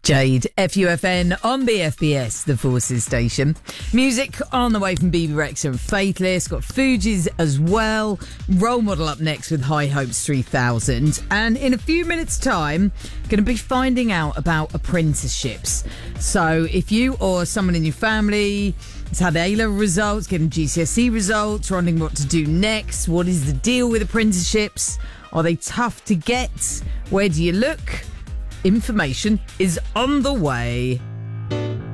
Jade, FUFN on BFBS, the Forces station. Music on the way from BB Rexa and Faithless. Got Fugees as well. Role Model up next with High Hopes 3000. And in a few minutes' time, going to be finding out about apprenticeships. So if you or someone in your family has had A-level results, getting GCSE results, wondering what to do next, what is the deal with apprenticeships? Are they tough to get? Where do you look? Information is on the way.